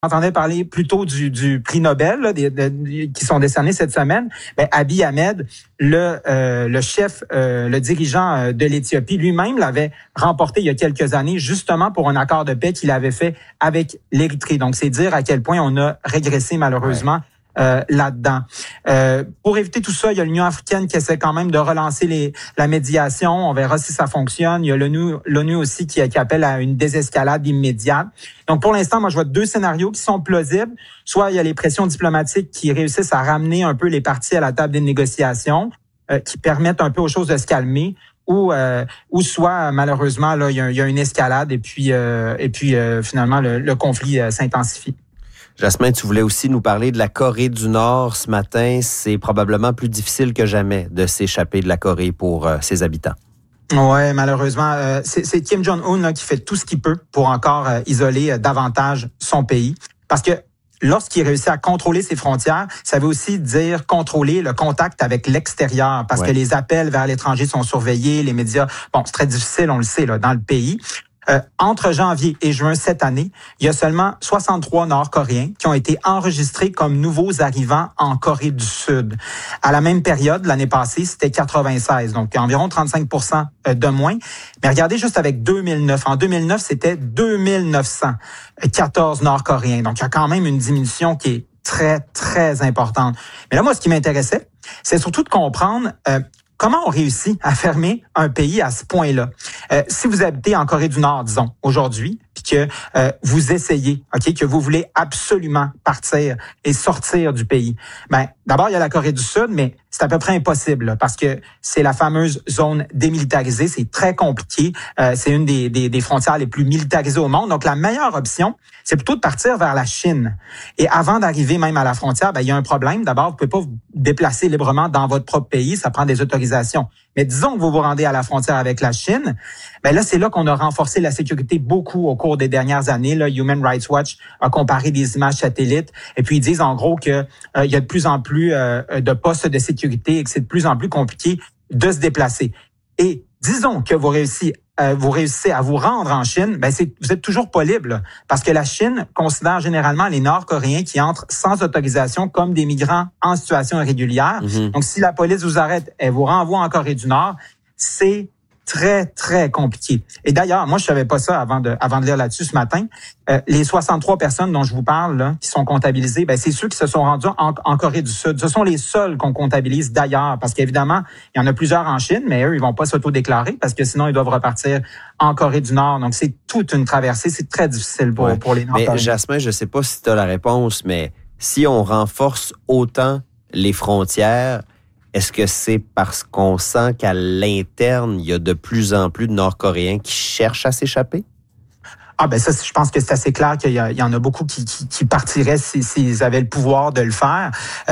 entendait parler plutôt du prix Nobel là, qui sont décernés cette semaine. Abiy Ahmed, le chef, le dirigeant de l'Éthiopie, lui-même l'avait remporté il y a quelques années, justement pour un accord de paix qu'il avait fait avec l'Érythrée. Donc, c'est dire à quel point on a régressé malheureusement là-dedans. Pour éviter tout ça, il y a l'Union africaine qui essaie quand même de relancer la médiation. On verra si ça fonctionne. Il y a l'ONU aussi qui appelle à une désescalade immédiate. Donc, pour l'instant, moi, je vois deux scénarios qui sont plausibles. Soit il y a les pressions diplomatiques qui réussissent à ramener un peu les parties à la table des négociations, qui permettent un peu aux choses de se calmer, ou soit malheureusement là, il y a une escalade et puis finalement le conflit s'intensifie. Jasmin, tu voulais aussi nous parler de la Corée du Nord ce matin. C'est probablement plus difficile que jamais de s'échapper de la Corée pour ses habitants. Ouais, malheureusement, c'est Kim Jong-un là, qui fait tout ce qu'il peut pour encore isoler davantage son pays. Parce que lorsqu'il réussit à contrôler ses frontières, ça veut aussi dire contrôler le contact avec l'extérieur. Parce que les appels vers l'étranger sont surveillés, les médias, c'est très difficile, on le sait, là, dans le pays. Entre janvier et juin cette année, il y a seulement 63 Nord-Coréens qui ont été enregistrés comme nouveaux arrivants en Corée du Sud. À la même période, l'année passée, c'était 96, donc environ 35% de moins. Mais regardez juste avec 2009. En 2009, c'était 2914 Nord-Coréens. Donc, il y a quand même une diminution qui est très, très importante. Mais là, moi, ce qui m'intéressait, c'est surtout de comprendre comment on réussit à fermer un pays à ce point-là? Si vous habitez en Corée du Nord, disons, aujourd'hui, puis que vous essayez, que vous voulez absolument partir et sortir du pays, d'abord, il y a la Corée du Sud, mais c'est à peu près impossible là, parce que c'est la fameuse zone démilitarisée. C'est très compliqué. C'est une des frontières les plus militarisées au monde. Donc, la meilleure option, c'est plutôt de partir vers la Chine. Et avant d'arriver même à la frontière, il y a un problème. D'abord, vous pouvez pas vous déplacer librement dans votre propre pays. Ça prend des autorisations. Mais disons que vous vous rendez à la frontière avec la Chine, là, c'est là qu'on a renforcé la sécurité beaucoup au cours des dernières années. Là, Human Rights Watch a comparé des images satellites et puis ils disent en gros que il y a de plus en plus de postes de sécurité et que c'est de plus en plus compliqué de se déplacer. Et disons que vous réussissez à vous rendre en Chine, vous êtes toujours pas libre, là, parce que la Chine considère généralement les Nord-Coréens qui entrent sans autorisation comme des migrants en situation irrégulière. Mm-hmm. Donc, si la police vous arrête, elle vous renvoie en Corée du Nord, c'est très, très compliqué. Et d'ailleurs, moi, je savais pas ça avant de lire là-dessus ce matin. Les 63 personnes dont je vous parle, là, qui sont comptabilisées, c'est ceux qui se sont rendus en Corée du Sud. Ce sont les seuls qu'on comptabilise d'ailleurs, parce qu'évidemment, il y en a plusieurs en Chine, mais eux, ils vont pas s'auto-déclarer parce que sinon, ils doivent repartir en Corée du Nord. Donc, c'est toute une traversée. C'est très difficile pour les Nord-Coréens. Mais Jasmin, je sais pas si tu as la réponse, mais si on renforce autant les frontières, est-ce que c'est parce qu'on sent qu'à l'interne, il y a de plus en plus de Nord-Coréens qui cherchent à s'échapper? Ça, je pense que c'est assez clair qu'il y en a beaucoup qui partiraient s'ils avaient le pouvoir de le faire.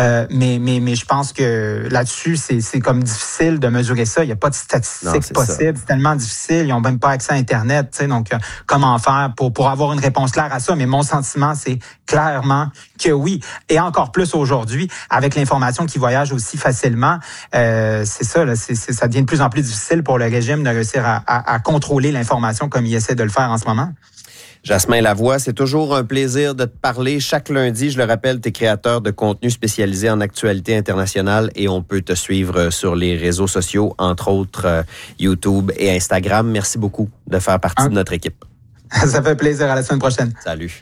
Mais je pense que là-dessus, c'est comme difficile de mesurer ça. Il n'y a pas de statistiques possibles. C'est tellement difficile. Ils n'ont même pas accès à Internet. Donc, comment faire pour avoir une réponse claire à ça? Mais mon sentiment, c'est clairement que oui. Et encore plus aujourd'hui, avec l'information qui voyage aussi facilement, c'est ça. Là, ça devient de plus en plus difficile pour le régime de réussir à contrôler l'information comme il essaie de le faire en ce moment. Jasmin Lavoie, c'est toujours un plaisir de te parler. Chaque lundi, je le rappelle, tu es créateur de contenu spécialisé en actualité internationale et on peut te suivre sur les réseaux sociaux, entre autres YouTube et Instagram. Merci beaucoup de faire partie de notre équipe. Ça fait plaisir. À la semaine prochaine. Salut.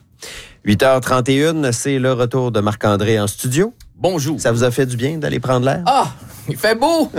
8h31, c'est le retour de Marc-André en studio. Bonjour. Ça vous a fait du bien d'aller prendre l'air? Ah, il fait beau!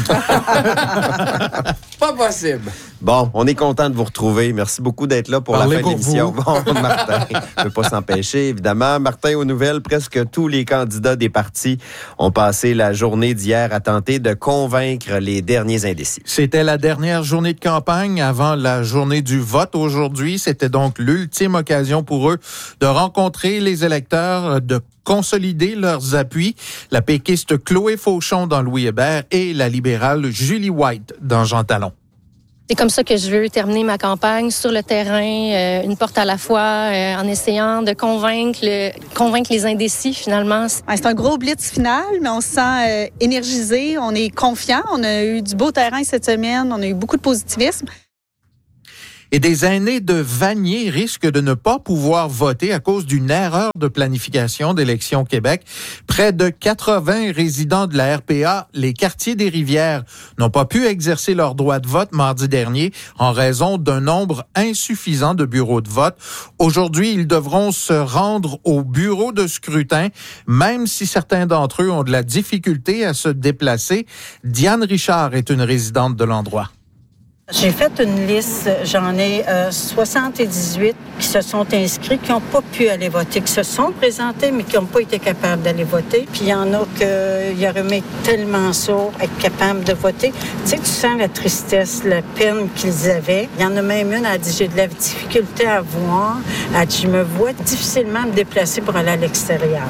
Pas possible. Bon, on est content de vous retrouver. Merci beaucoup d'être là pour la fin de l'émission. Bon, Martin ne peut pas s'empêcher, évidemment. Martin, aux nouvelles, presque tous les candidats des partis ont passé la journée d'hier à tenter de convaincre les derniers indécis. C'était la dernière journée de campagne avant la journée du vote aujourd'hui. C'était donc l'ultime occasion pour eux de rencontrer les électeurs, de consolider leurs appuis. La péquiste Chloé Fauchon dans Louis Hébert et la libérale Julie White dans Jean Talon. C'est comme ça que je veux terminer ma campagne, sur le terrain, une porte à la fois, en essayant de convaincre les indécis, finalement. C'est un gros blitz final, mais on se sent énergisé, on est confiant. On a eu du beau terrain cette semaine, on a eu beaucoup de positivisme. Et des aînés de Vanier risquent de ne pas pouvoir voter à cause d'une erreur de planification d'Élections Québec. Près de 80 résidents de la RPA, les quartiers des Rivières, n'ont pas pu exercer leur droit de vote mardi dernier en raison d'un nombre insuffisant de bureaux de vote. Aujourd'hui, ils devront se rendre au bureau de scrutin, même si certains d'entre eux ont de la difficulté à se déplacer. Diane Richard est une résidente de l'endroit. J'ai fait une liste, j'en ai 78 qui se sont inscrits, qui n'ont pas pu aller voter, qui se sont présentés, mais qui n'ont pas été capables d'aller voter. Puis il y en a qui auraient aimé tellement ça, être capables de voter. Tu sais, tu sens la tristesse, la peine qu'ils avaient. Il y en a même une, elle dit, j'ai de la difficulté à voir. Elle dit, je me vois difficilement me déplacer pour aller à l'extérieur.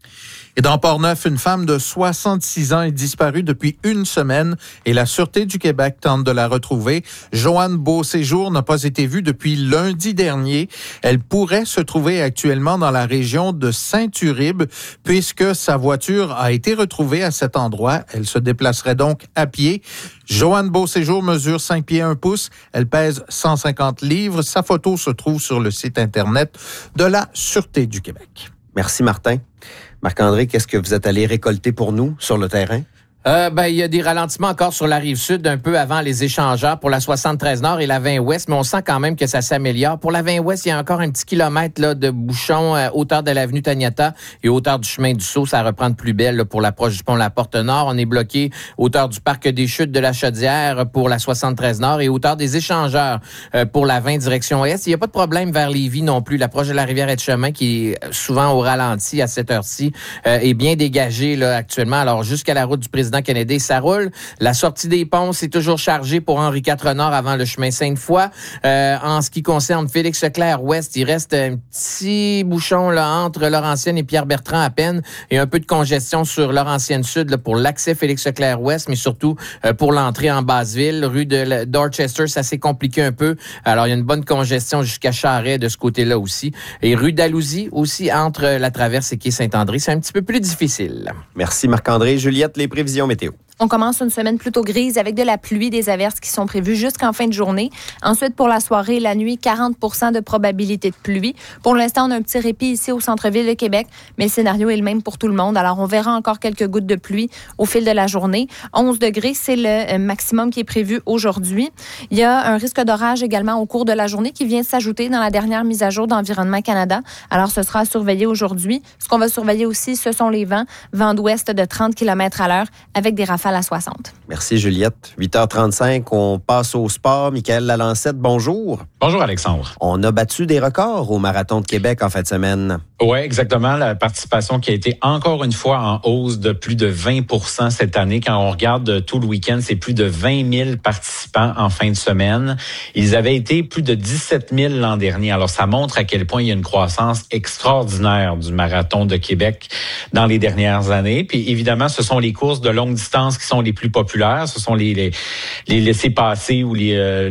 Et dans Portneuf, une femme de 66 ans est disparue depuis une semaine et la Sûreté du Québec tente de la retrouver. Joanne Beauséjour n'a pas été vue depuis lundi dernier. Elle pourrait se trouver actuellement dans la région de Saint-Uribe puisque sa voiture a été retrouvée à cet endroit. Elle se déplacerait donc à pied. Joanne Beauséjour mesure 5 pieds 1 pouce. Elle pèse 150 livres. Sa photo se trouve sur le site Internet de la Sûreté du Québec. Merci, Martin. Marc-André, qu'est-ce que vous êtes allé récolter pour nous sur le terrain? Il y a des ralentissements encore sur la rive sud, un peu avant les échangeurs pour la 73 Nord et la 20 Ouest, mais on sent quand même que ça s'améliore. Pour la 20 Ouest, il y a encore un petit kilomètre là, de bouchons hauteur de l'avenue Taniata et hauteur du chemin du Sceau. Ça reprend de plus belle là, pour l'approche du pont La Porte Nord. On est bloqué hauteur du parc des Chutes de la Chaudière pour la 73 Nord et hauteur des échangeurs pour la 20 direction Est. Il n'y a pas de problème vers Lévis non plus. L'approche de la rivière Etchemin, qui est souvent au ralenti à cette heure-ci, est bien dégagée là, actuellement. Alors, jusqu'à la route du président Kennedy, ça roule. La sortie des ponts, c'est toujours chargé pour Henri IV Nord avant le chemin Sainte-Foy. En ce qui concerne Félix-Leclerc Ouest, il reste un petit bouchon là, entre Laurentienne et Pierre-Bertrand à peine et un peu de congestion sur Laurentienne Sud là, pour l'accès Félix-Leclerc Ouest, mais surtout pour l'entrée en Basseville. Rue de Dorchester, ça s'est compliqué un peu. Alors, il y a une bonne congestion jusqu'à Charest de ce côté-là aussi. Et rue d'Alousie aussi, entre la Traverse et quai Saint-André, c'est un petit peu plus difficile. Merci Marc-André. Juliette, les prévisions météo. On commence une semaine plutôt grise avec de la pluie, des averses qui sont prévues jusqu'en fin de journée. Ensuite, pour la soirée et la nuit, 40% de probabilité de pluie. Pour l'instant, on a un petit répit ici au centre-ville de Québec, mais le scénario est le même pour tout le monde. Alors, on verra encore quelques gouttes de pluie au fil de la journée. 11 degrés, c'est le maximum qui est prévu aujourd'hui. Il y a un risque d'orage également au cours de la journée qui vient s'ajouter dans la dernière mise à jour d'Environnement Canada. Alors, ce sera à surveiller aujourd'hui. Ce qu'on va surveiller aussi, ce sont les vents d'ouest de 30 km/h avec des rafales à 60. Merci Juliette. 8h35, on passe au sport. Michaël Lalancette, bonjour. Bonjour Alexandre. On a battu des records au Marathon de Québec en fin de semaine. Oui, exactement. La participation qui a été encore une fois en hausse de plus de 20% cette année. Quand on regarde tout le week-end, c'est plus de 20 000 participants en fin de semaine. Ils avaient été plus de 17 000 l'an dernier. Alors, ça montre à quel point il y a une croissance extraordinaire du Marathon de Québec dans les dernières années. Puis évidemment, ce sont les courses de longue distance qui sont les plus populaires. Ce sont les laissez-passer ou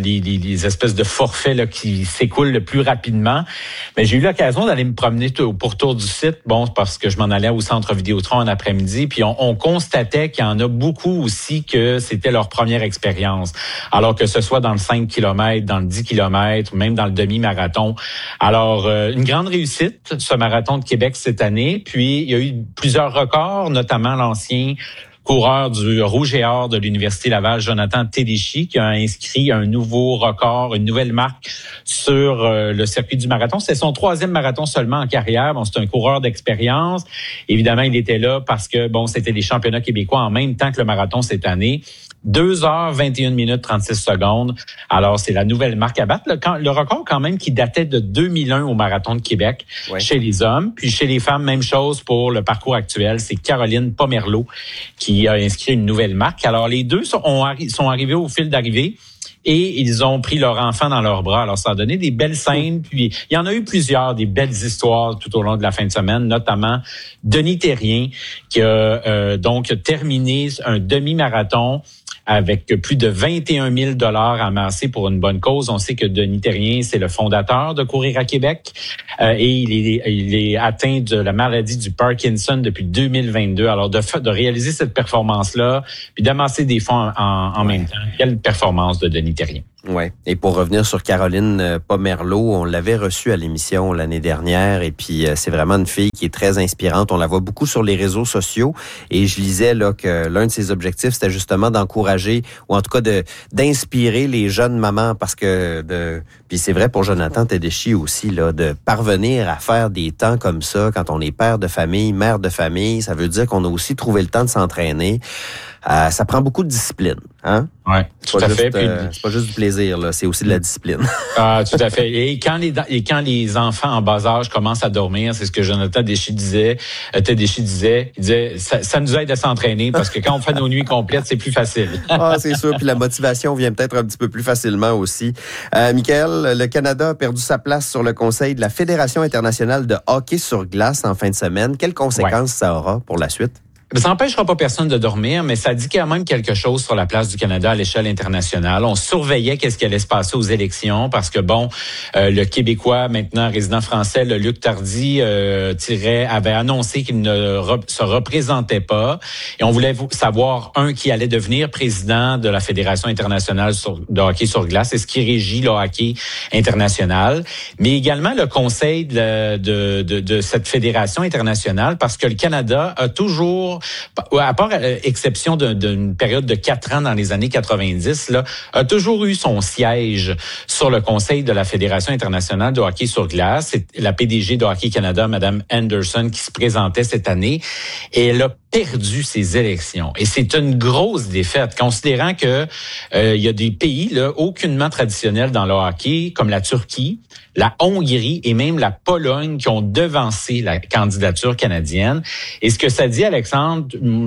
les espèces de forfaits là, qui s'écoulent le plus rapidement. Mais j'ai eu l'occasion d'aller me promener pour tour du site, parce que je m'en allais au centre Vidéotron en après-midi, puis on constatait qu'il y en a beaucoup aussi que c'était leur première expérience. Alors que ce soit dans le 5 km, dans le 10 km, même dans le demi-marathon. Alors, une grande réussite, ce Marathon de Québec cette année. Puis, il y a eu plusieurs records, notamment l'ancien coureur du Rouge et Or de l'Université Laval, Jonathan Téléchi, qui a inscrit un nouveau record, une nouvelle marque sur le circuit du marathon. C'est son 3e marathon seulement en carrière. C'est un coureur d'expérience. Évidemment, il était là parce que, c'était les championnats québécois en même temps que le marathon cette année. 2h21 minutes 36 secondes. Alors, c'est la nouvelle marque à battre. Le record, quand même, qui datait de 2001 au Marathon de Québec chez les hommes. Puis chez les femmes, même chose pour le parcours actuel. C'est Caroline Pomerleau qui a inscrit une nouvelle marque. Alors, les deux sont arrivés au fil d'arrivée. Et ils ont pris leur enfant dans leurs bras. Alors, ça a donné des belles scènes. Puis, il y en a eu plusieurs, des belles histoires tout au long de la fin de semaine, notamment Denis Thérien, qui a donc terminé un demi-marathon avec plus de 21 000 $ amassés pour une bonne cause. On sait que Denis Thérien, c'est le fondateur de Courir à Québec et il est atteint de la maladie du Parkinson depuis 2022. Alors, de réaliser cette performance-là, puis d'amasser des fonds en même temps, quelle performance de Denis Thérien. Oui. Et pour revenir sur Caroline Pomerleau, on l'avait reçue à l'émission l'année dernière et puis c'est vraiment une fille qui est très inspirante. On la voit beaucoup sur les réseaux sociaux et je lisais là que l'un de ses objectifs, c'était justement d'encourager ou en tout cas d'inspirer les jeunes mamans parce que puis c'est vrai pour Jonathan Tedeschi aussi là, de parvenir à faire des temps comme ça quand on est père de famille, mère de famille, ça veut dire qu'on a aussi trouvé le temps de s'entraîner. Ça prend beaucoup de discipline, hein? Ouais, tout à fait. C'est pas juste du plaisir, là, c'est aussi de la discipline. Ah, tout à fait. Et quand les enfants en bas âge commencent à dormir, c'est ce que Jonathan Tedeschi disait. Il disait, ça nous aide à s'entraîner parce que quand on fait nos nuits complètes, c'est plus facile. Ah, c'est sûr. Puis la motivation vient peut-être un petit peu plus facilement aussi. Michael, le Canada a perdu sa place sur le conseil de la Fédération internationale de hockey sur glace en fin de semaine. Quelles conséquences ça aura pour la suite? Ça n'empêchera pas personne de dormir, mais ça dit quand même quelque chose sur la place du Canada à l'échelle internationale. On surveillait qu'est-ce qui allait se passer aux élections parce que, le Québécois, maintenant résident français, le Luc Tardy, avait annoncé qu'il ne se représentait pas. Et on voulait savoir, qui allait devenir président de la Fédération internationale de hockey sur glace. C'est ce qui régit le hockey international. Mais également le conseil de cette fédération internationale parce que le Canada a toujours, à part exception d'une période de 4 ans dans les années 90, là, a toujours eu son siège sur le conseil de la Fédération internationale de hockey sur glace. C'est la PDG de Hockey Canada, Mme Anderson, qui se présentait cette année. Et elle a perdu ses élections. Et c'est une grosse défaite, considérant que il y a des pays là aucunement traditionnels dans le hockey, comme la Turquie, la Hongrie et même la Pologne qui ont devancé la candidature canadienne. Et ce que ça dit, Alexandre,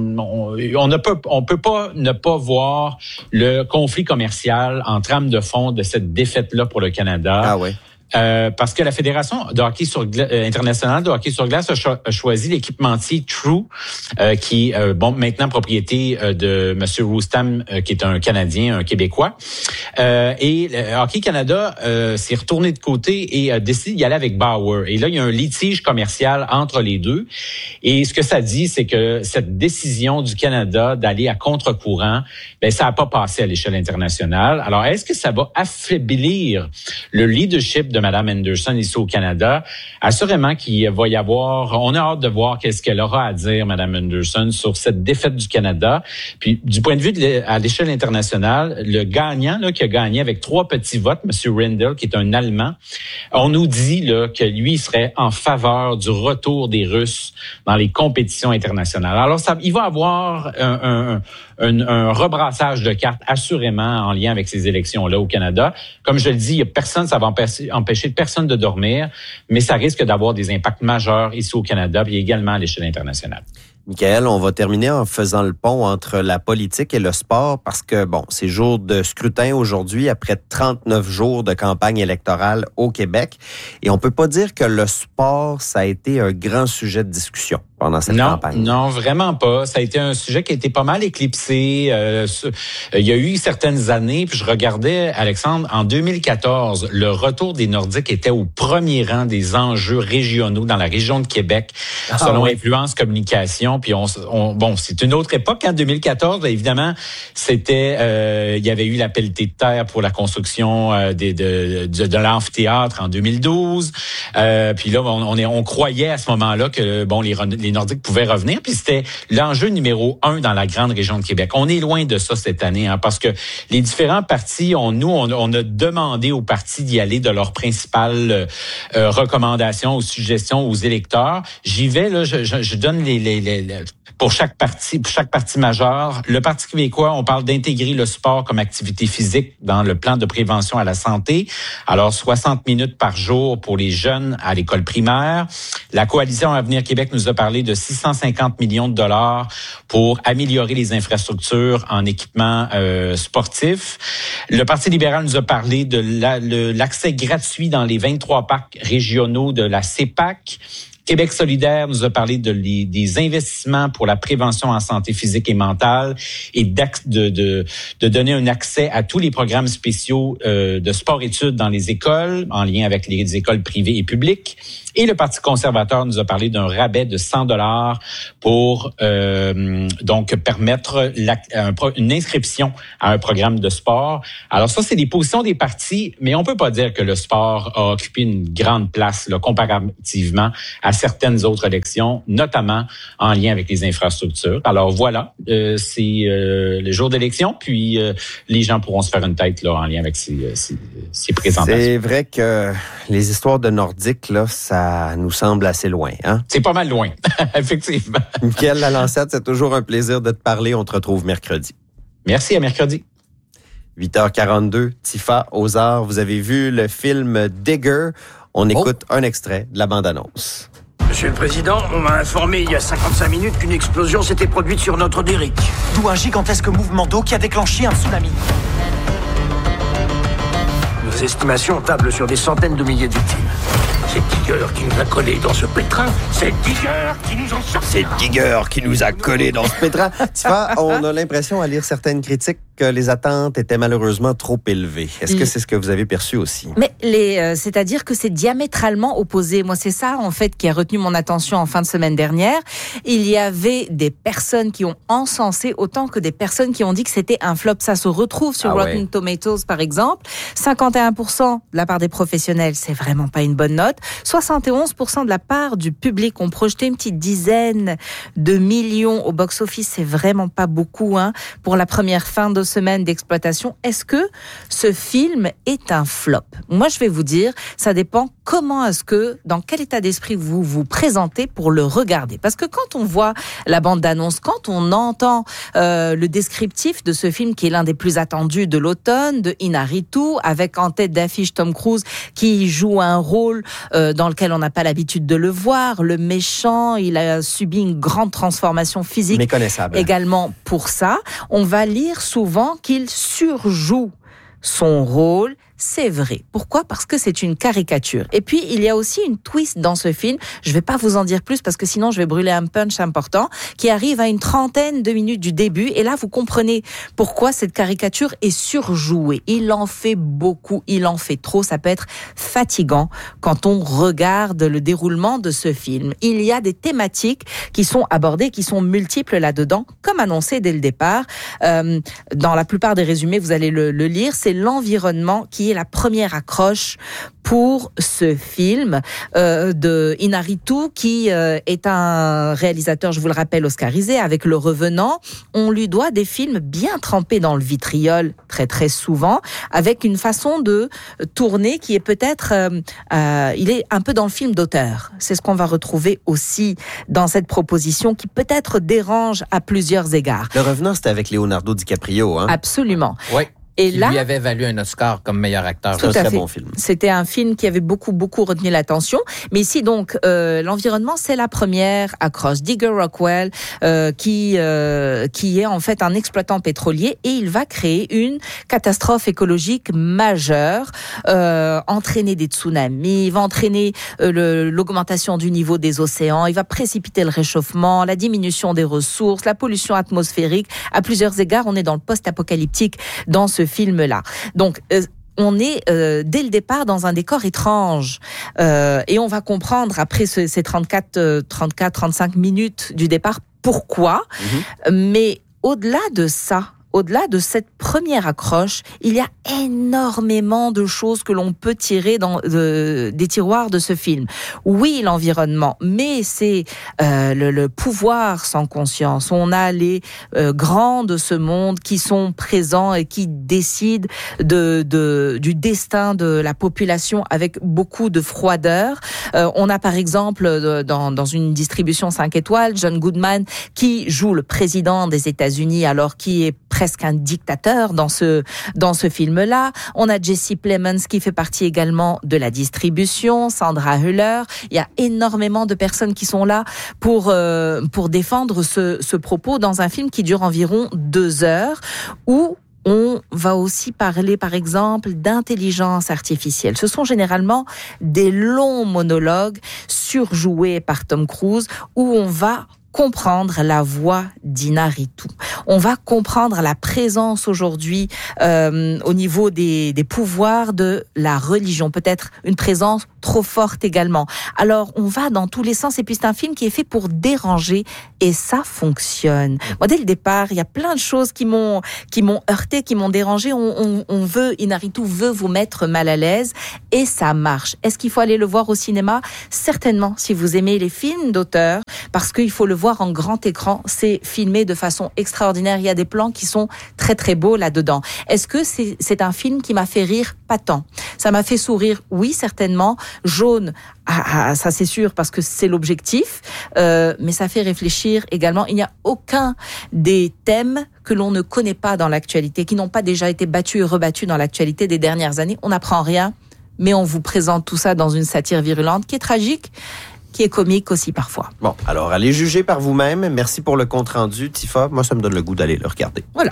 on peut pas ne pas voir le conflit commercial en trame de fond de cette défaite-là pour le Canada. Ah ouais. Parce que la Fédération de hockey internationale de hockey sur glace a choisi l'équipementier True, qui est maintenant propriété de M. Roustam, qui est un Canadien, un Québécois. Et Hockey Canada s'est retourné de côté et a décidé d'y aller avec Bauer. Et là, il y a un litige commercial entre les deux. Et ce que ça dit, c'est que cette décision du Canada d'aller à contre-courant, ça n'a pas passé à l'échelle internationale. Alors, est-ce que ça va affaiblir le leadership de Mme Anderson ici au Canada? Assurément qu'il va y avoir... On a hâte de voir qu'est-ce qu'elle aura à dire, Mme Anderson, sur cette défaite du Canada. Puis, du point de vue à l'échelle internationale, le gagnant là, qui a gagné avec 3 petits votes, M. Rendell, qui est un Allemand, on nous dit là, que lui serait en faveur du retour des Russes dans les compétitions internationales. Alors, il va avoir un rebrassage de cartes assurément en lien avec ces élections-là au Canada. Comme je le dis, il y a personne, ça va empêcher personne de dormir, mais ça risque d'avoir des impacts majeurs ici au Canada et également à l'échelle internationale. Michael, on va terminer en faisant le pont entre la politique et le sport parce que, c'est jour de scrutin aujourd'hui après 39 jours de campagne électorale au Québec. Et on peut pas dire que le sport, ça a été un grand sujet de discussion pendant cette campagne. Non, vraiment pas. Ça a été un sujet qui a été pas mal éclipsé. Il y a eu certaines années, puis je regardais, Alexandre, en 2014, le retour des Nordiques était au premier rang des enjeux régionaux dans la région de Québec, selon Influence Communication. Puis c'est une autre époque. En 2014, évidemment, c'était, il y avait eu la pelletée de terre pour la construction de l'amphithéâtre en 2012. Puis là, on croyait à ce moment-là que les Nordiques pouvaient revenir. Puis c'était l'enjeu numéro 1 dans la grande région de Québec. On est loin de ça cette année, parce que les différents partis, on a demandé aux partis d'y aller de leurs principales recommandations, aux suggestions aux électeurs. J'y vais là, je donne pour chaque parti majeur. Le Parti québécois, on parle d'intégrer le sport comme activité physique dans le plan de prévention à la santé. Alors, 60 minutes par jour pour les jeunes à l'école primaire. La Coalition Avenir Québec nous a parlé de 650 millions de dollars pour améliorer les infrastructures en équipement sportif. Le Parti libéral nous a parlé de l'accès gratuit dans les 23 parcs régionaux de la CEPAC. Québec solidaire nous a parlé des investissements pour la prévention en santé physique et mentale et de donner un accès à tous les programmes spéciaux de sport-études dans les écoles, en lien avec les écoles privées et publiques. Et le Parti conservateur nous a parlé d'un rabais de 100 $ pour donc permettre une inscription à un programme de sport. Alors ça, c'est des positions des partis, mais on peut pas dire que le sport a occupé une grande place là, comparativement à certaines autres élections, notamment en lien avec les infrastructures. Alors voilà, c'est le jour d'élection, puis les gens pourront se faire une tête là en lien avec ces présentations. C'est vrai que les histoires de Nordique, là, ça nous semble assez loin, hein? C'est pas mal loin, effectivement. Michael Lalancette, c'est toujours un plaisir de te parler. On te retrouve mercredi. Merci, à mercredi. 8h42, Tifa, aux arts. Vous avez vu le film Digger. On écoute un extrait de la bande-annonce. Monsieur le Président, on m'a informé il y a 55 minutes qu'une explosion s'était produite sur notre derrick. D'où un gigantesque mouvement d'eau qui a déclenché un tsunami. Nos estimations tablent sur des centaines de milliers de victimes. C'est Digger qui nous a collés dans ce pétrin. C'est Digger qui nous en sort. C'est Digger qui nous a collés dans ce pétrin. Tifa, on a l'impression à lire certaines critiques que les attentes étaient malheureusement trop élevées. Est-ce que c'est ce que vous avez perçu aussi? Mais c'est-à-dire que c'est diamétralement opposé. Moi, c'est ça, en fait, qui a retenu mon attention en fin de semaine dernière. Il y avait des personnes qui ont encensé autant que des personnes qui ont dit que c'était un flop. Ça se retrouve sur Rotten Tomatoes, par exemple. 51% de la part des professionnels, c'est vraiment pas une bonne note. 71% de la part du public ont projeté une petite dizaine de millions au box-office. C'est vraiment pas beaucoup, hein, pour la première fin de semaine d'exploitation. Est-ce que ce film est un flop? Moi, je vais vous dire, ça dépend dans quel état d'esprit vous vous présentez pour le regarder. Parce que quand on voit la bande-annonce, quand on entend le descriptif de ce film qui est l'un des plus attendus de l'automne, de Inarritu, avec en tête d'affiche Tom Cruise qui joue un rôle dans lequel on n'a pas l'habitude de le voir, le méchant, il a subi une grande transformation physique également pour ça. On va lire souvent qu'il surjoue son rôle. C'est vrai. Pourquoi? Parce que c'est une caricature. Et puis, il y a aussi une twist dans ce film. Je vais pas vous en dire plus parce que sinon, je vais brûler un punch important qui arrive à une trentaine de minutes du début. Et là, vous comprenez pourquoi cette caricature est surjouée. Il en fait beaucoup. Il en fait trop. Ça peut être fatigant quand on regarde le déroulement de ce film. Il y a des thématiques qui sont abordées, qui sont multiples là-dedans, comme annoncé dès le départ. Dans la plupart des résumés, vous allez le lire. C'est l'environnement qui est la première accroche pour ce film de Inarritu, qui est un réalisateur, je vous le rappelle, oscarisé avec Le Revenant. On lui doit des films bien trempés dans le vitriol, très très souvent, avec une façon de tourner qui est peut-être... il est un peu dans le film d'auteur. C'est ce qu'on va retrouver aussi dans cette proposition qui peut-être dérange à plusieurs égards. Le Revenant, c'était avec Leonardo DiCaprio, hein? Absolument. Oui. Et qui là, lui avait valu un Oscar comme meilleur acteur. C'est un très bon film. C'était un film qui avait beaucoup retenu l'attention. Mais ici, donc, l'environnement, c'est la première accroche. Digger Rockwell, qui est en fait un exploitant pétrolier, et il va créer une catastrophe écologique majeure, entraîner des tsunamis, il va entraîner l'augmentation du niveau des océans, il va précipiter le réchauffement, la diminution des ressources, la pollution atmosphérique. À plusieurs égards, on est dans le post-apocalyptique dans ce film-là. Donc, on est dès le départ dans un décor étrange et on va comprendre après ces 34-35 minutes du départ pourquoi. Mais au-delà de ça, au-delà de cette première accroche, il y a énormément de choses que l'on peut tirer des tiroirs de ce film. Oui, l'environnement, mais c'est le pouvoir sans conscience. On a les grands de ce monde qui sont présents et qui décident du destin de la population avec beaucoup de froideur. On a par exemple dans une distribution 5 étoiles, John Goodman qui joue le président des États-Unis alors qui est presque un dictateur dans ce film-là. On a Jesse Plemons qui fait partie également de la distribution, Sandra Hüller. Il y a énormément de personnes qui sont là pour défendre ce propos dans un film qui dure environ 2 heures où On va aussi parler, par exemple, d'intelligence artificielle. Ce sont généralement des longs monologues surjoués par Tom Cruise où on va comprendre la voix d'Inaritu. On va comprendre la présence aujourd'hui au niveau des pouvoirs de la religion, peut-être une présence trop forte également. Alors, on va dans tous les sens et puis c'est un film qui est fait pour déranger et ça fonctionne. Moi, dès le départ, il y a plein de choses qui m'ont heurté, qui m'ont dérangé. Inaritu veut vous mettre mal à l'aise et ça marche. Est-ce qu'il faut aller le voir au cinéma? Certainement, si vous aimez les films d'auteur, parce qu'il faut le voir en grand écran, c'est filmé de façon extraordinaire. Il y a des plans qui sont très très beaux là-dedans. Est-ce que c'est un film qui m'a fait rire? Pas tant. Ça m'a fait sourire? Oui, certainement. Jaune, ça c'est sûr parce que c'est l'objectif, mais ça fait réfléchir également. Il n'y a aucun des thèmes que l'on ne connaît pas dans l'actualité, qui n'ont pas déjà été battus et rebattus dans l'actualité des dernières années. On n'apprend rien, mais on vous présente tout ça dans une satire virulente qui est tragique, qui est comique aussi parfois. Bon, alors allez juger par vous-même. Merci pour le compte-rendu, Tifa. Moi, ça me donne le goût d'aller le regarder. Voilà.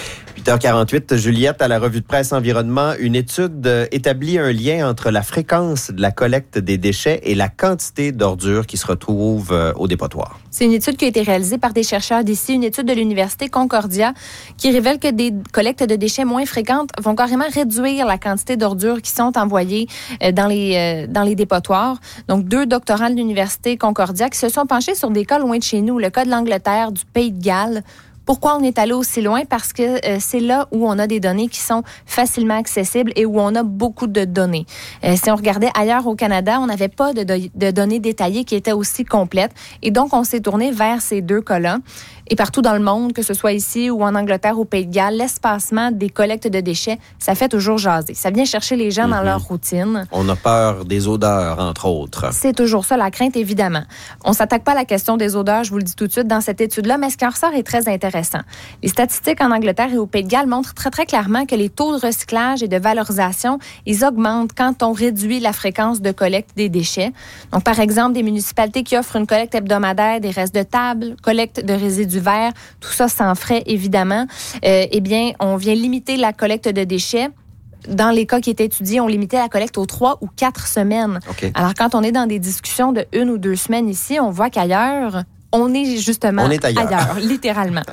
8h48, Juliette, à la revue de presse Environnement, une étude établit un lien entre la fréquence de la collecte des déchets et la quantité d'ordures qui se retrouvent au dépotoir. C'est une étude qui a été réalisée par des chercheurs d'ici, une étude de l'Université Concordia qui révèle que des collectes de déchets moins fréquentes vont carrément réduire la quantité d'ordures qui sont envoyées dans les dépotoirs. Donc, 2 doctorants de l'Université Concordia qui se sont penchés sur des cas loin de chez nous, le cas de l'Angleterre, du Pays de Galles. Pourquoi on est allé aussi loin? Parce que c'est là où on a des données qui sont facilement accessibles et où on a beaucoup de données. Si on regardait ailleurs au Canada, on n'avait pas de données détaillées qui étaient aussi complètes. Et donc, on s'est tourné vers ces 2 cas-là. Et partout dans le monde, que ce soit ici ou en Angleterre, au Pays de Galles, l'espacement des collectes de déchets, ça fait toujours jaser. Ça vient chercher les gens dans leur routine. On a peur des odeurs, entre autres. C'est toujours ça, la crainte, évidemment. On ne s'attaque pas à la question des odeurs, je vous le dis tout de suite, dans cette étude-là, mais ce qui en ressort est très intéressant. Les statistiques en Angleterre et au Pays de Galles montrent très, très clairement que les taux de recyclage et de valorisation, ils augmentent quand on réduit la fréquence de collecte des déchets. Donc, par exemple, des municipalités qui offrent une collecte hebdomadaire des restes de table, collecte de résidus verts, tout ça sans frais, évidemment. Eh bien, on vient limiter la collecte de déchets. Dans les cas qui étaient étudiés, on limitait la collecte aux 3 ou 4 semaines. Okay. Alors, quand on est dans des discussions de 1 ou 2 semaines ici, on voit qu'ailleurs, on est justement ailleurs littéralement.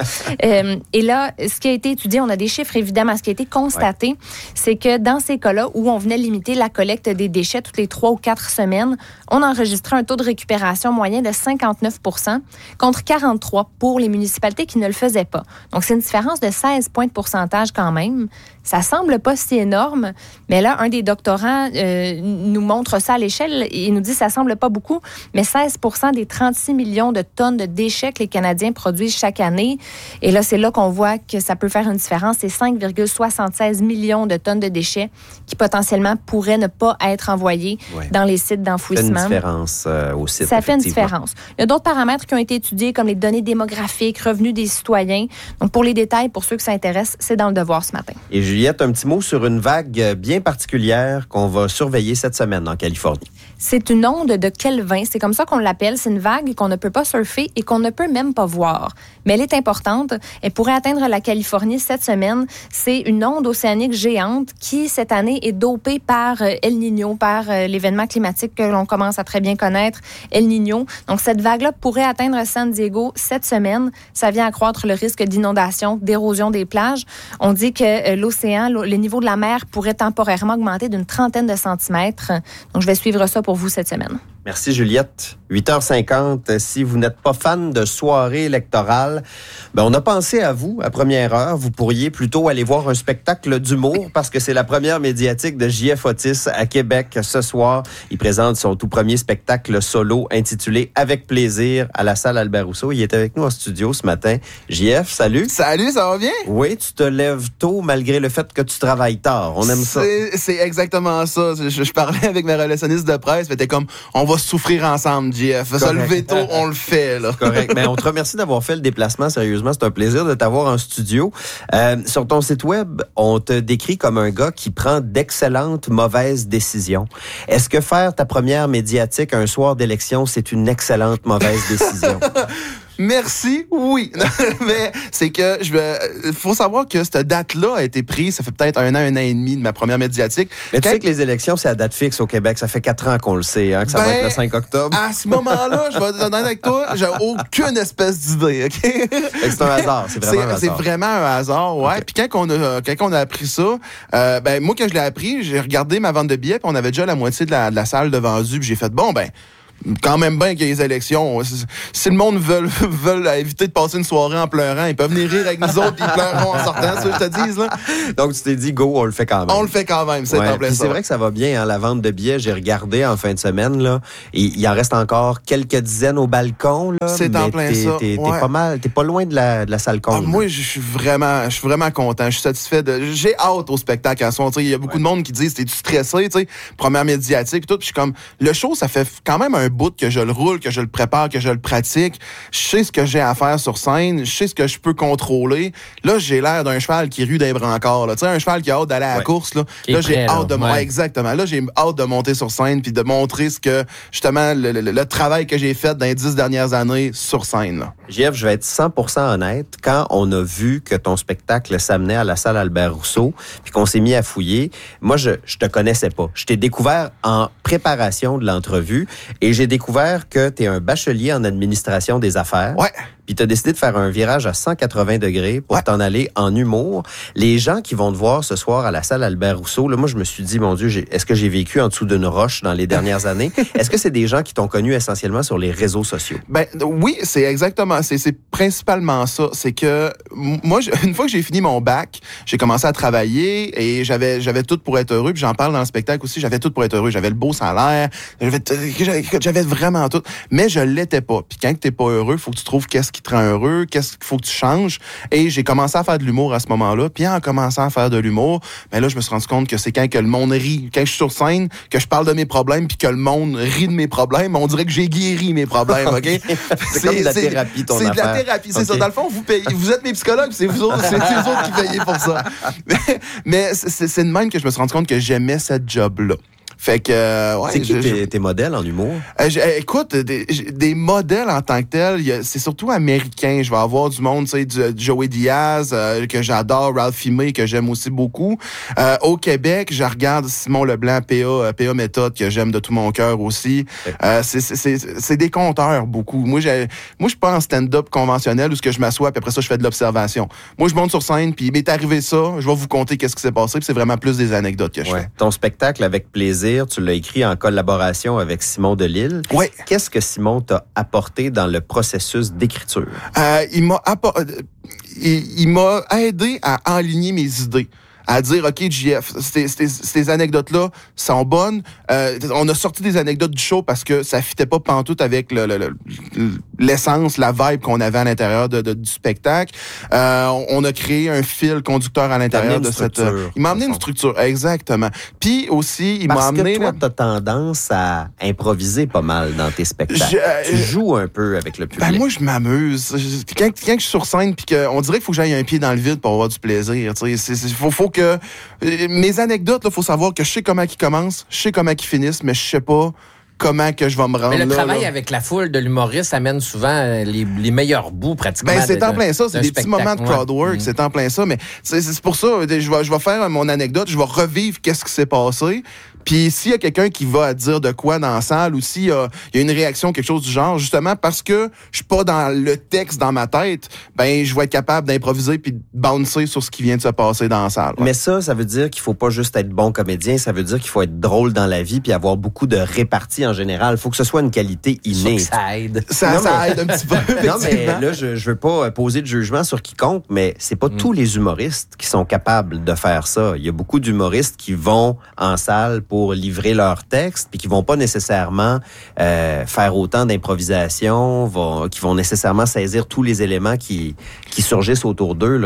Et là, ce qui a été étudié, on a des chiffres évidemment. Ce qui a été constaté, c'est que dans ces cas-là où on venait limiter la collecte des déchets toutes les 3 ou 4 semaines, on enregistrait un taux de récupération moyen de 59 % contre 43 pour les municipalités qui ne le faisaient pas. Donc, c'est une différence de 16 points de pourcentage quand même. Ça semble pas si énorme, mais là, un des doctorants nous montre ça à l'échelle. Il nous dit que ça semble pas beaucoup, mais 16 % des 36 millions de tonnes de déchets que les Canadiens produisent chaque année. Et là, c'est là qu'on voit que ça peut faire une différence. C'est 5,76 millions de tonnes de déchets qui potentiellement pourraient ne pas être envoyés dans les sites d'enfouissement. Ça fait une différence au site. Ça fait une différence. Il y a d'autres paramètres qui ont été étudiés, comme les données démographiques, revenus des citoyens. Donc, pour les détails, pour ceux que ça intéresse, c'est dans le Devoir ce matin. Et Juliette, un petit mot sur une vague bien particulière qu'on va surveiller cette semaine en Californie. C'est une onde de Kelvin, c'est comme ça qu'on l'appelle. C'est une vague qu'on ne peut pas surfer et qu'on ne peut même pas voir. Mais elle est importante. Elle pourrait atteindre la Californie cette semaine. C'est une onde océanique géante qui, cette année, est dopée par El Niño, par l'événement climatique que l'on commence à très bien connaître, El Niño. Donc, cette vague-là pourrait atteindre San Diego cette semaine. Ça vient accroître le risque d'inondation, d'érosion des plages. On dit que l'océan, le niveau de la mer pourrait temporairement augmenter d'une 30aine de centimètres. Donc, je vais suivre ça pour vous cette semaine. Merci Juliette. 8h50, si vous n'êtes pas fan de soirée électorale, on a pensé à vous à première heure. Vous pourriez plutôt aller voir un spectacle d'humour parce que c'est la première médiatique de JF Otis à Québec ce soir. Il présente son tout premier spectacle solo intitulé Avec plaisir à la salle Albert Rousseau. Il est avec nous en studio ce matin. JF, salut. Salut, ça va bien? Oui, tu te lèves tôt malgré le fait que tu travailles tard. On aime ça. C'est exactement ça. Je parlais avec ma relationniste de presse, c'était comme, on va souffrir ensemble, JF. Ça, le veto, on le fait, là. Correct. Mais on te remercie d'avoir fait le déplacement. Sérieusement, c'est un plaisir de t'avoir en studio. Sur ton site web, on te décrit comme un gars qui prend d'excellentes mauvaises décisions. Est-ce que faire ta première médiatique un soir d'élection, c'est une excellente mauvaise décision? Merci, oui. Mais c'est que faut savoir que cette date-là a été prise, ça fait peut-être un an et demi de ma première médiatique. Mais tu sais que les élections, c'est à date fixe au Québec. Ça fait 4 ans qu'on le sait, que ça va être le 5 octobre. À ce moment-là, je vais être honnête avec toi, j'ai aucune espèce d'idée, OK? C'est un hasard, c'est vraiment un hasard. C'est vraiment un hasard, ouais. Okay. Puis quand on a appris ça, moi, quand je l'ai appris, j'ai regardé ma vente de billets, puis on avait déjà la moitié de la salle de vendus, puis j'ai fait, quand même bien qu'il y ait les élections. Si le monde veut éviter de passer une soirée en pleurant, ils peuvent venir rire avec nous autres, puis ils pleureront en sortant, c'est ce que je te dis, là. Donc, tu t'es dit, go, on le fait quand même. On le fait quand même, c'est en plein ça. C'est vrai que ça va bien, la vente de billets. J'ai regardé en fin de semaine, là, et il en reste encore quelques dizaines au balcon, là. C'est en plein ça. T'es pas loin de la salle con. Moi, je suis vraiment content. Je suis satisfait j'ai hâte au spectacle à soir. Il y a beaucoup de monde qui disent, t'es-tu stressé, tu sais, première médiatique, tout. Puis je suis comme, le show, ça fait quand même un bout que je le roule, que je le prépare, que je le pratique. Je sais ce que j'ai à faire sur scène. Je sais ce que je peux contrôler. Là, j'ai l'air d'un cheval qui rue d'un brancard. Tu sais, un cheval qui a hâte d'aller à la course. Là, j'ai hâte de monter. Exactement. Là, j'ai hâte de monter sur scène puis de montrer ce que, justement, le travail que j'ai fait dans les 10 dernières années sur scène. JF, je vais être 100% honnête. Quand on a vu que ton spectacle s'amenait à la salle Albert Rousseau puis qu'on s'est mis à fouiller, moi, je te connaissais pas. Je t'ai découvert en préparation de l'entrevue et j'ai découvert que tu es un bachelier en administration des affaires. Ouais. Puis tu as décidé de faire un virage à 180 degrés pour t'en aller en humour. Les gens qui vont te voir ce soir à la salle Albert Rousseau, là, moi, je me suis dit, mon Dieu, est-ce que j'ai vécu en dessous d'une roche dans les dernières années? Est-ce que c'est des gens qui t'ont connu essentiellement sur les réseaux sociaux? Oui, c'est exactement. C'est principalement ça. C'est que moi, une fois que j'ai fini mon bac, j'ai commencé à travailler et j'avais tout pour être heureux. Puis j'en parle dans le spectacle aussi. J'avais tout pour être heureux. J'avais le beau salaire. J'avais vraiment tout. Mais je l'étais pas. Puis quand t'es pas heureux, faut que tu trouves qu'est-ce qui te rend heureux, qu'est-ce qu'il faut que tu changes. Et j'ai commencé à faire de l'humour à ce moment-là. Puis en commençant à faire de l'humour, là, je me suis rendu compte que c'est quand que le monde rit, quand je suis sur scène, que je parle de mes problèmes, puis que le monde rit de mes problèmes, on dirait que j'ai guéri mes problèmes, OK? C'est comme de la thérapie, ton affaire. C'est de la thérapie, c'est ça. Dans le fond, vous êtes mes psychologues, c'est vous autres, c'est vous autres qui payez pour ça. Mais c'est de même que je me suis rendu compte que j'aimais cette job-là. Fait que c'est qui tes modèles en humour? Écoute, des modèles en tant que tels, c'est surtout américain. Je vais avoir du monde, tu sais, du Joey Diaz que j'adore, Ralphie May que j'aime aussi beaucoup. Au Québec, je regarde Simon Leblanc, PA Méthode que j'aime de tout mon cœur aussi. C'est des conteurs beaucoup. Moi, je suis pas en stand-up conventionnel où ce que je m'assois puis après ça je fais de l'observation. Moi, je monte sur scène puis il m'est arrivé ça. Je vais vous conter qu'est-ce qui s'est passé puis c'est vraiment plus des anecdotes que je fais. Ton spectacle Avec plaisir. Tu l'as écrit en collaboration avec Simon Delille. Oui. Qu'est-ce que Simon t'a apporté dans le processus d'écriture? Il m'a aidé à enligner mes idées. À dire, OK, JF, ces anecdotes-là sont bonnes. On a sorti des anecdotes du show parce que ça fitait pas pantoute avec l'essence, la vibe qu'on avait à l'intérieur du spectacle. On a créé un fil conducteur à l'intérieur de cette... Il m'a amené une structure, exactement. Puis aussi, il m'a amené... Parce que toi, t'as tendance à improviser pas mal dans tes spectacles. Tu joues un peu avec le public. Moi, je m'amuse. Quand je suis sur scène, puis on dirait qu'il faut que j'aille un pied dans le vide pour avoir du plaisir. Faut que mes anecdotes, il faut savoir que je sais comment ils commencent, je sais comment ils finissent, mais je sais pas comment que je vais me rendre là. Mais le travail avec la foule de l'humoriste amène souvent les meilleurs bouts pratiquement. C'est en plein ça, c'est des petits moments de crowd work, c'est en plein ça, mais c'est pour ça, je vais faire mon anecdote, je vais revivre qu'est-ce qui s'est passé. Puis s'il y a quelqu'un qui va dire de quoi dans la salle ou s'il y a une réaction, quelque chose du genre, justement parce que je suis pas dans le texte dans ma tête, je vais être capable d'improviser puis de bouncer sur ce qui vient de se passer dans la salle. Ouais. Mais ça veut dire qu'il faut pas juste être bon comédien, ça veut dire qu'il faut être drôle dans la vie puis avoir beaucoup de répartie en général. Il faut que ce soit une qualité innée. Ça aide. Ça aide un petit peu. Non, mais là, je veux pas poser de jugement sur quiconque, mais c'est pas tous les humoristes qui sont capables de faire ça. Il y a beaucoup d'humoristes qui vont en salle pour livrer leur texte, puis qui vont pas nécessairement faire autant d'improvisation, qui vont nécessairement saisir tous les éléments qui surgissent autour d'eux, là.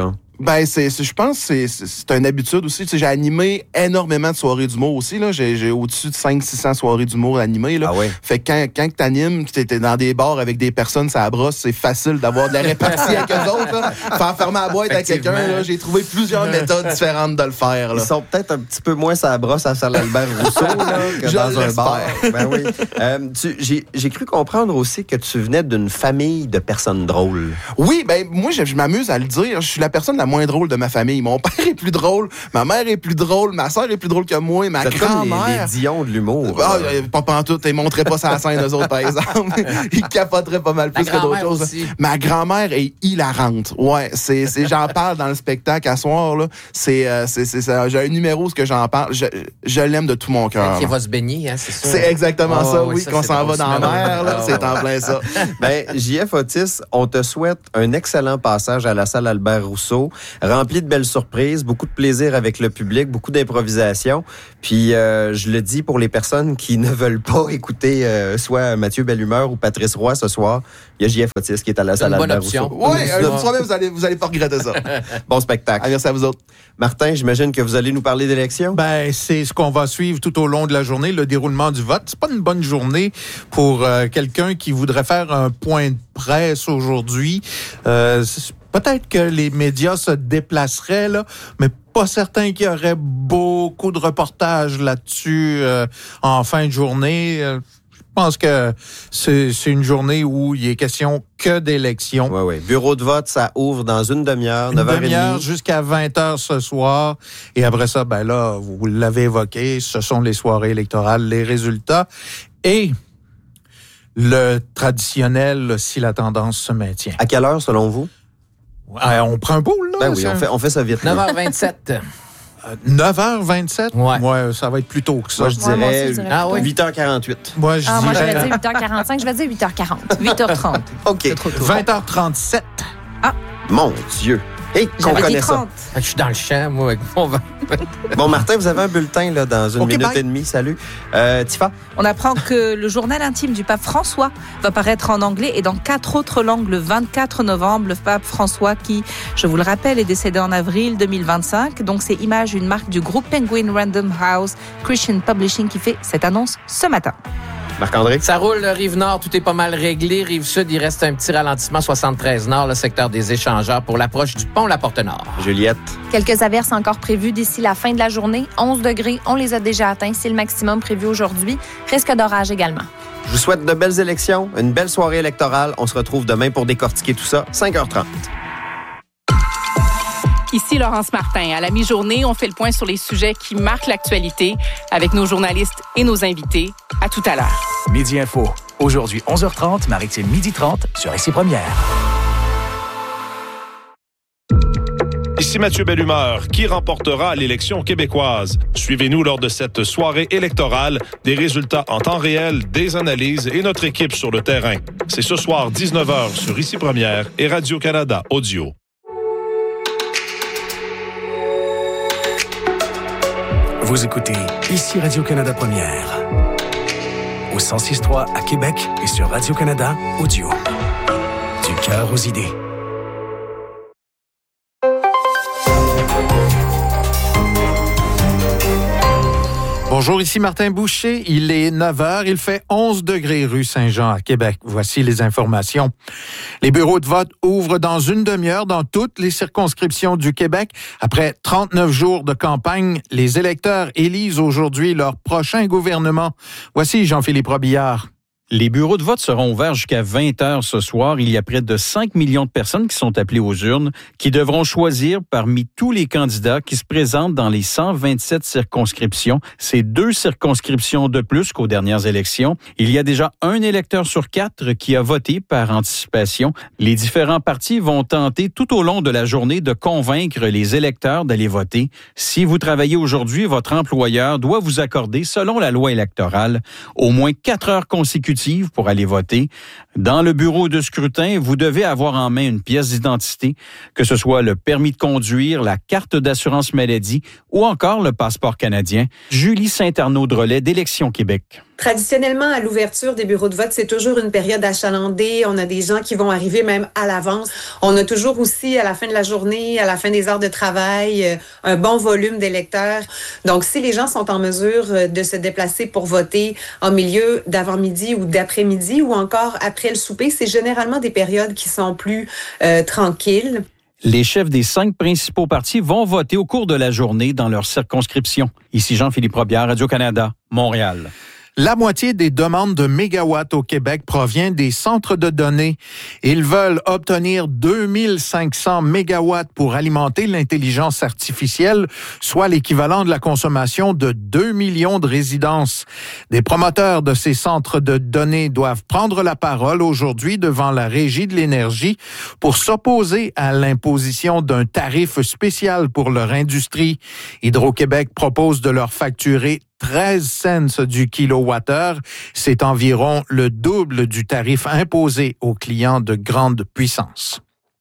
Ben, je pense que c'est une habitude aussi. Tu sais, j'ai animé énormément de soirées d'humour aussi. Là. J'ai au-dessus de 500-600 soirées d'humour animées. Là. Ah ouais. Fait que quand tu animes, tu es dans des bars avec des personnes, ça brosse, c'est facile d'avoir de la répartie avec eux autres. Là. Faire fermer la boîte à quelqu'un, là, j'ai trouvé plusieurs méthodes différentes de le faire. Là. Ils sont peut-être un petit peu moins ça brosse à salle Albert Rousseau là, que dans un bar. Ben oui. J'ai cru comprendre aussi que tu venais d'une famille de personnes drôles. Oui, ben moi, je m'amuse à le dire. Je suis la personne la moins drôle de ma famille. Mon père est plus drôle, ma mère est plus drôle, ma soeur est plus drôle que moi, ma grand-mère... les Dion de l'humour. Pas pantoute, ils montraient pas sa scène, eux autres, par exemple. Ils capoteraient pas mal plus que d'autres choses. Aussi. Ma grand-mère est hilarante. Ouais, j'en parle dans le spectacle à soir, là. J'ai un numéro où j'en parle. Je l'aime de tout mon cœur. Qui va se baigner, hein, c'est ça? C'est exactement ça, oui, qu'on s'en va dans la mer, là. C'est en plein ça. Ben, JF Otis, on te souhaite un excellent passage à la salle Albert Rousseau, rempli de belles surprises, beaucoup de plaisir avec le public, beaucoup d'improvisation. Puis, je le dis pour les personnes qui ne veulent pas écouter soit Mathieu Bellumeur ou Patrice Roy ce soir, il y a JF Otis qui est à la salle Albert Rousseau. Oui, je vous promets, vous allez pas regretter ça. Bon spectacle. Merci à vous autres. Martin, j'imagine que vous allez nous parler d'élections? Ben, c'est ce qu'on va suivre tout au long de la journée, le déroulement du vote. C'est pas une bonne journée pour quelqu'un qui voudrait faire un point de presse aujourd'hui. Peut-être que les médias se déplaceraient, là, mais pas certain qu'il y aurait beaucoup de reportages là-dessus en fin de journée. Je pense que c'est une journée où il est question que d'élections. Oui. Bureau de vote, ça ouvre dans une demi-heure, 9h30. Une demi-heure jusqu'à 20h ce soir. Et après ça, ben là, vous l'avez évoqué, ce sont les soirées électorales, les résultats. Et le traditionnel, si la tendance se maintient. À quelle heure, selon vous? On prend un boule, là. Ben oui, on fait ça vite. 9h27. 9h27? Ouais, ça va être plus tôt que ça. Moi, je dirais 8h48. Moi, je vais dire 8h45. Je vais dire 8h40. 8h30. OK. 20h37. Ah. Mon Dieu. Et qu'on connaît ça. Je suis dans le champ, moi, avec mon vent. Bon, Martin, vous avez un bulletin là, dans une minute et demie. Salut. Tifa? On apprend que le journal intime du pape François va paraître en anglais et dans 4 autres langues le 24 novembre. Le pape François qui, je vous le rappelle, est décédé en avril 2025. Donc, c'est Image, une marque du groupe Penguin Random House Christian Publishing qui fait cette annonce ce matin. Marc-André? Ça roule, Rive-Nord, tout est pas mal réglé. Rive-Sud, il reste un petit ralentissement, 73 Nord, le secteur des échangeurs pour l'approche du pont La Porte-Nord. Juliette? Quelques averses encore prévues d'ici la fin de la journée. 11 degrés, on les a déjà atteints. C'est le maximum prévu aujourd'hui. Risque d'orage également. Je vous souhaite de belles élections, une belle soirée électorale. On se retrouve demain pour décortiquer tout ça, 5h30. Ici Laurence Martin. À la mi-journée, on fait le point sur les sujets qui marquent l'actualité avec nos journalistes et nos invités. À tout à l'heure. Midi Info. Aujourd'hui, 11h30, Maritime 12h30 sur Ici Première. Ici Mathieu Bellumeur. Qui remportera l'élection québécoise? Suivez-nous lors de cette soirée électorale, des résultats en temps réel, des analyses et notre équipe sur le terrain. C'est ce soir, 19h sur Ici Première et Radio-Canada Audio. Vous écoutez Ici Radio-Canada Première. Au 106.3 à Québec et sur Radio-Canada Audio. Du cœur aux idées. Bonjour, ici Martin Boucher. Il est 9h. Il fait 11 degrés rue Saint-Jean à Québec. Voici les informations. Les bureaux de vote ouvrent dans une demi-heure dans toutes les circonscriptions du Québec. Après 39 jours de campagne, les électeurs élisent aujourd'hui leur prochain gouvernement. Voici Jean-Philippe Robillard. Les bureaux de vote seront ouverts jusqu'à 20h ce soir. Il y a près de 5 millions de personnes qui sont appelées aux urnes, qui devront choisir parmi tous les candidats qui se présentent dans les 127 circonscriptions. C'est 2 circonscriptions de plus qu'aux dernières élections. Il y a déjà un électeur sur 4 qui a voté par anticipation. Les différents partis vont tenter tout au long de la journée de convaincre les électeurs d'aller voter. Si vous travaillez aujourd'hui, votre employeur doit vous accorder, selon la loi électorale, au moins 4 heures consécutives pour aller voter. Dans le bureau de scrutin, vous devez avoir en main une pièce d'identité, que ce soit le permis de conduire, la carte d'assurance maladie ou encore le passeport canadien. Julie Saint-Arnaud-Drolet d'Élections Québec. Traditionnellement, à l'ouverture des bureaux de vote, c'est toujours une période achalandée. On a des gens qui vont arriver même à l'avance. On a toujours aussi, à la fin de la journée, à la fin des heures de travail, un bon volume d'électeurs. Donc, si les gens sont en mesure de se déplacer pour voter en milieu d'avant-midi ou d'après-midi ou encore après le souper, c'est généralement des périodes qui sont plus tranquilles. Les chefs des 5 principaux partis vont voter au cours de la journée dans leur circonscription. Ici Jean-Philippe Robillard, Radio-Canada, Montréal. La moitié des demandes de mégawatts au Québec provient des centres de données. Ils veulent obtenir 2500 mégawatts pour alimenter l'intelligence artificielle, soit l'équivalent de la consommation de 2 millions de résidences. Des promoteurs de ces centres de données doivent prendre la parole aujourd'hui devant la Régie de l'énergie pour s'opposer à l'imposition d'un tarif spécial pour leur industrie. Hydro-Québec propose de leur facturer 13 cents du kilowattheure, c'est environ le double du tarif imposé aux clients de grande puissance.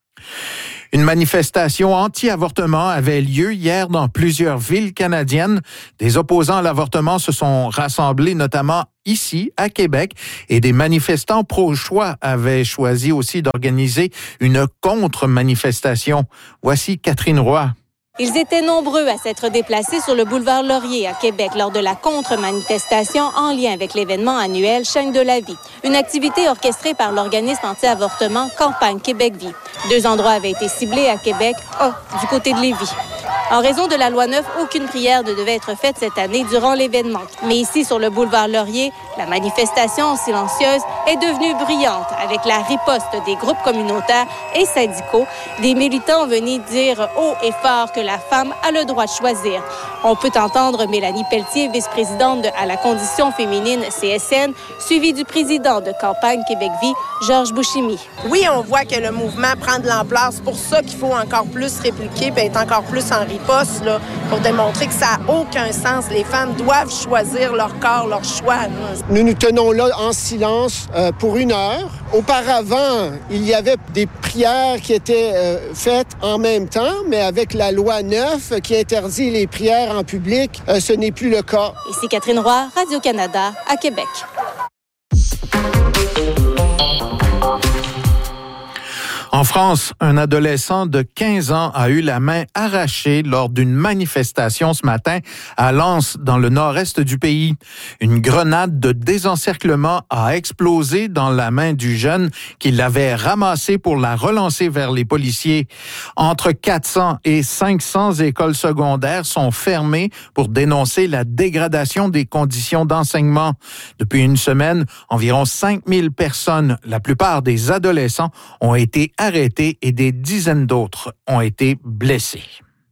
Une manifestation anti-avortement avait lieu hier dans plusieurs villes canadiennes. Des opposants à l'avortement se sont rassemblés notamment ici, à Québec, et des manifestants pro-choix avaient choisi aussi d'organiser une contre-manifestation. Voici Catherine Roy. Ils étaient nombreux à s'être déplacés sur le boulevard Laurier à Québec lors de la contre-manifestation en lien avec l'événement annuel Chaîne de la vie, une activité orchestrée par l'organisme anti-avortement Campagne Québec Vie. 2 endroits avaient été ciblés à Québec, du côté de Lévis. En raison de la loi 9, aucune prière ne devait être faite cette année durant l'événement. Mais ici, sur le boulevard Laurier, la manifestation silencieuse est devenue bruyante avec la riposte des groupes communautaires et syndicaux. Des militants venaient dire haut et fort que la femme a le droit de choisir. On peut entendre Mélanie Pelletier, vice-présidente à la condition féminine CSN, suivie du président de Campagne Québec Vie, Georges Bouchimi. Oui, on voit que le mouvement prend de l'ampleur. C'est pour ça qu'il faut encore plus répliquer et être encore plus en riposte là, pour démontrer que ça n'a aucun sens. Les femmes doivent choisir leur corps, leur choix. Nous nous tenons là en silence pour 1 heure. Auparavant, il y avait des prières qui étaient faites en même temps, mais avec la loi 9 qui interdit les prières en public, ce n'est plus le cas. Ici Catherine Roy, Radio-Canada, à Québec. En France, un adolescent de 15 ans a eu la main arrachée lors d'une manifestation ce matin à Lens, dans le nord-est du pays. Une grenade de désencerclement a explosé dans la main du jeune qui l'avait ramassée pour la relancer vers les policiers. Entre 400 et 500 écoles secondaires sont fermées pour dénoncer la dégradation des conditions d'enseignement. Depuis une semaine, environ 5000 personnes, la plupart des adolescents, ont été arrêtés et des dizaines d'autres ont été blessés.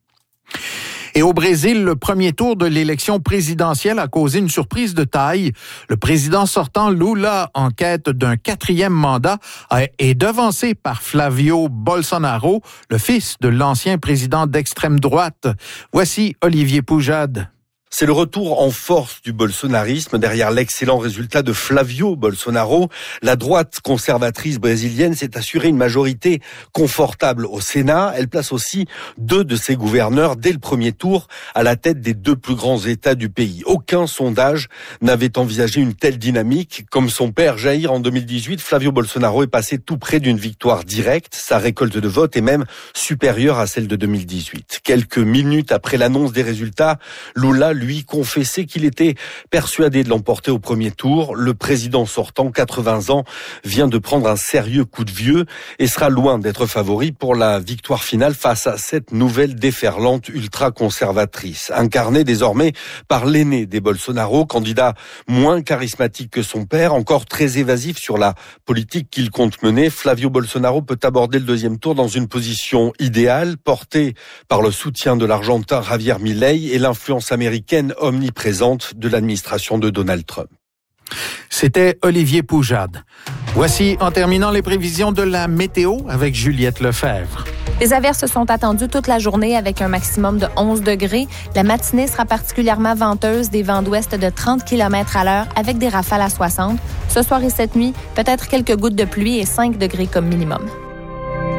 Et au Brésil, le premier tour de l'élection présidentielle a causé une surprise de taille. Le président sortant Lula, en quête d'un 4e mandat, est devancé par Flavio Bolsonaro, le fils de l'ancien président d'extrême droite. Voici Olivier Poujade. C'est le retour en force du bolsonarisme derrière l'excellent résultat de Flavio Bolsonaro. La droite conservatrice brésilienne s'est assurée une majorité confortable au Sénat. Elle place aussi 2 de ses gouverneurs dès le premier tour à la tête des 2 plus grands États du pays. Aucun sondage n'avait envisagé une telle dynamique. Comme son père Jair en 2018, Flavio Bolsonaro est passé tout près d'une victoire directe. Sa récolte de vote est même supérieure à celle de 2018. Quelques minutes après l'annonce des résultats, Lula lui confessait qu'il était persuadé de l'emporter au premier tour. Le président sortant, 80 ans, vient de prendre un sérieux coup de vieux et sera loin d'être favori pour la victoire finale face à cette nouvelle déferlante ultra-conservatrice, incarnée désormais par l'aîné des Bolsonaro, candidat moins charismatique que son père, encore très évasif sur la politique qu'il compte mener. Flavio Bolsonaro peut aborder le deuxième tour dans une position idéale, portée par le soutien de l'Argentin Javier Milei et l'influence américaine omniprésente de l'administration de Donald Trump. C'était Olivier Poujade. Voici, en terminant, les prévisions de la météo avec Juliette Lefebvre. Les averses sont attendues toute la journée avec un maximum de 11 degrés. La matinée sera particulièrement venteuse, des vents d'ouest de 30 km à l'heure avec des rafales à 60. Ce soir et cette nuit, peut-être quelques gouttes de pluie et 5 degrés comme minimum.